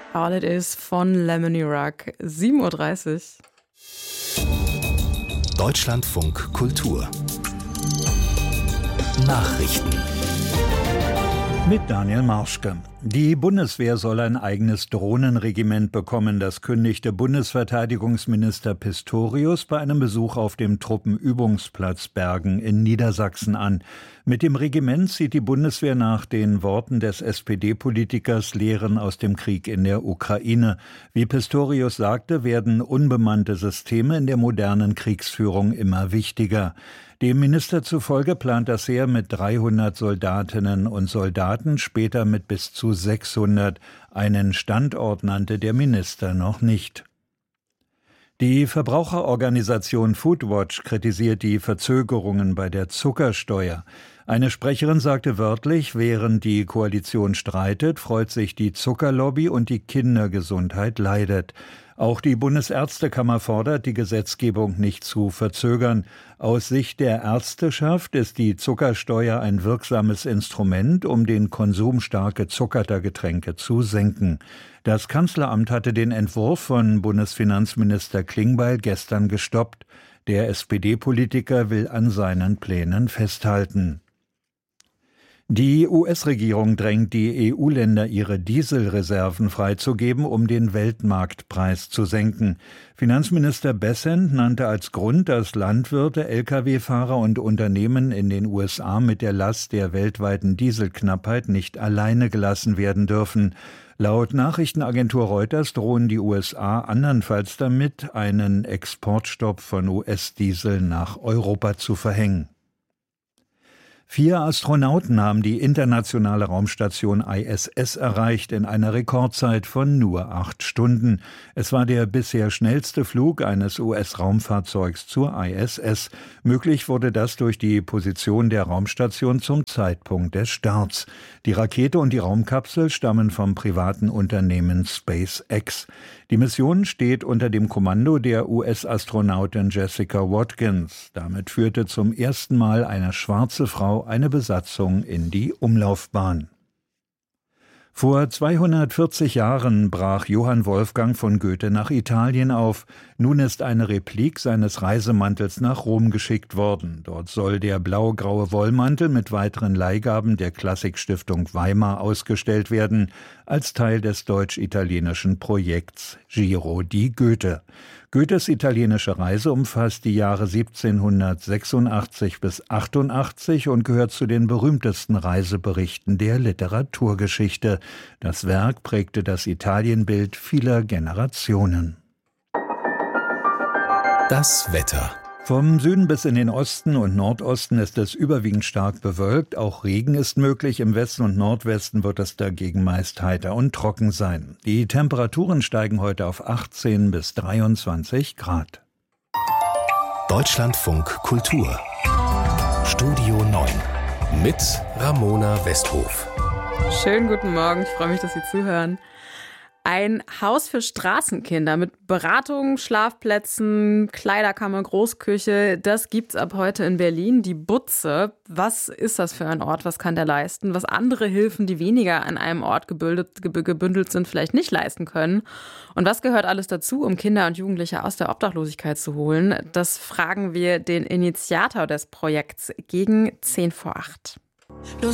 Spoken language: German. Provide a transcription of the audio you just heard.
All It Is von Lemony Rock, 7:30 Uhr. Deutschlandfunk Kultur Nachrichten mit Daniel Marschke. Die Bundeswehr soll ein eigenes Drohnenregiment bekommen. Das kündigte Bundesverteidigungsminister Pistorius bei einem Besuch auf dem Truppenübungsplatz Bergen in Niedersachsen an. Mit dem Regiment zieht die Bundeswehr nach den Worten des SPD-Politikers Lehren aus dem Krieg in der Ukraine. Wie Pistorius sagte, werden unbemannte Systeme in der modernen Kriegsführung immer wichtiger. Dem Minister zufolge plant das Heer mit 300 Soldatinnen und Soldaten, später mit bis zu 600. Einen Standort nannte der Minister noch nicht. Die Verbraucherorganisation Foodwatch kritisiert die Verzögerungen bei der Zuckersteuer. Eine Sprecherin sagte wörtlich, während die Koalition streitet, freut sich die Zuckerlobby und die Kindergesundheit leidet. Auch die Bundesärztekammer fordert, die Gesetzgebung nicht zu verzögern. Aus Sicht der Ärzteschaft ist die Zuckersteuer ein wirksames Instrument, um den Konsum stark gezuckerter Getränke zu senken. Das Kanzleramt hatte den Entwurf von Bundesfinanzminister Klingbeil gestern gestoppt. Der SPD-Politiker will an seinen Plänen festhalten. Die US-Regierung drängt die EU-Länder, ihre Dieselreserven freizugeben, um den Weltmarktpreis zu senken. Finanzminister Bessent nannte als Grund, dass Landwirte, Lkw-Fahrer und Unternehmen in den USA mit der Last der weltweiten Dieselknappheit nicht alleine gelassen werden dürfen. Laut Nachrichtenagentur Reuters drohen die USA andernfalls damit, einen Exportstopp von US-Diesel nach Europa zu verhängen. 4 Astronauten haben die internationale Raumstation ISS erreicht in einer Rekordzeit von nur 8 Stunden. Es war der bisher schnellste Flug eines US-Raumfahrzeugs zur ISS. Möglich wurde das durch die Position der Raumstation zum Zeitpunkt des Starts. Die Rakete und die Raumkapsel stammen vom privaten Unternehmen SpaceX. Die Mission steht unter dem Kommando der US-Astronautin Jessica Watkins. Damit führte zum ersten Mal eine schwarze Frau eine Besatzung in die Umlaufbahn. Vor 240 Jahren brach Johann Wolfgang von Goethe nach Italien auf. Nun ist eine Replik seines Reisemantels nach Rom geschickt worden. Dort soll der blau-graue Wollmantel mit weiteren Leihgaben der Klassikstiftung Weimar ausgestellt werden, als Teil des deutsch-italienischen Projekts Giro di Goethe. Goethes italienische Reise umfasst die Jahre 1786 bis 88 und gehört zu den berühmtesten Reiseberichten der Literaturgeschichte. Das Werk prägte das Italienbild vieler Generationen. Das Wetter. Vom Süden bis in den Osten und Nordosten ist es überwiegend stark bewölkt. Auch Regen ist möglich. Im Westen und Nordwesten wird es dagegen meist heiter und trocken sein. Die Temperaturen steigen heute auf 18 bis 23 Grad. Deutschlandfunk Kultur. Studio 9 mit Ramona Westhof. Schönen guten Morgen, ich freue mich, dass Sie zuhören. Ein Haus für Straßenkinder mit Beratung, Schlafplätzen, Kleiderkammer, Großküche, das gibt's ab heute in Berlin. Die Butze, was ist das für ein Ort, was kann der leisten? Was andere Hilfen, die weniger an einem Ort gebündelt sind, vielleicht nicht leisten können? Und was gehört alles dazu, um Kinder und Jugendliche aus der Obdachlosigkeit zu holen? Das fragen wir den Initiator des Projekts gegen 7:50.